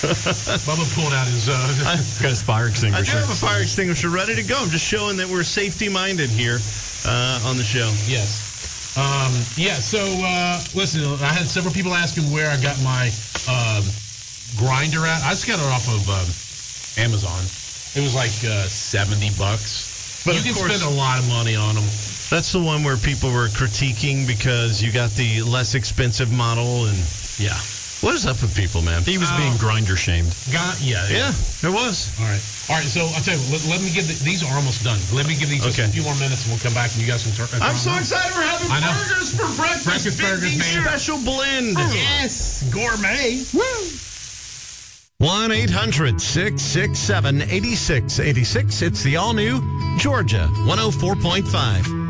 Bubba pulled out his... Got his fire I extinguisher. do have a fire extinguisher ready to go. I'm just showing that we're safety-minded here on the show. Yes. Listen, I had several people asking where I got my grinder at. I just got it off of Amazon. It was like $70. But you can spend a lot of money on them. That's the one where people were critiquing because you got the less expensive model. And Yeah. what is up with people, man? He was being grinder shamed. Yeah, it was. All right. So I'll tell you, let me give these are almost done. Let me give these just a few more minutes and we'll come back and you guys can start. I'm so excited we're having burgers for breakfast. Breakfast burgers, man. Special blend. Yes, gourmet. Woo. 1-800-667-8686. It's the all-new Georgia 104.5.